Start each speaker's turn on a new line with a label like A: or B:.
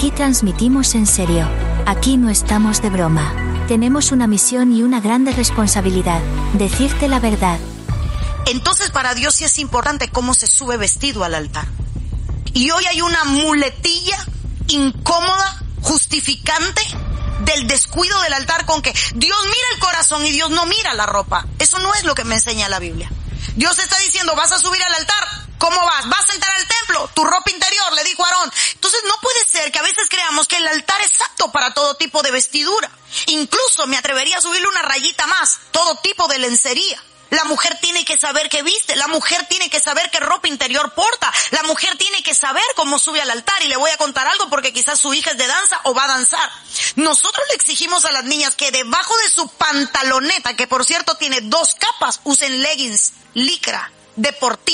A: Aquí transmitimos en serio. Aquí no estamos de broma. Tenemos una misión y una grande responsabilidad: decirte la verdad.
B: Entonces para Dios sí es importante cómo se sube vestido al altar. Y hoy hay una muletilla incómoda, justificante del descuido del altar, con que Dios mira el corazón y Dios no mira la ropa. Eso no es lo que me enseña la Biblia. Dios está diciendo: vas a subir al altar. ¿Cómo vas? ¿Vas a entrar al templo? Tu ropa interior, le dijo Aarón. Entonces no puede ser que a veces creamos que el altar es apto para todo tipo de vestidura. Incluso me atrevería a subirle una rayita más: todo tipo de lencería. La mujer tiene que saber qué viste, la mujer tiene que saber qué ropa interior porta, la mujer tiene que saber cómo sube al altar. Y le voy a contar algo, porque quizás su hija es de danza o va a danzar. Nosotros le exigimos a las niñas que debajo de su pantaloneta, que por cierto tiene 2 capas, usen leggings, licra, deportiva.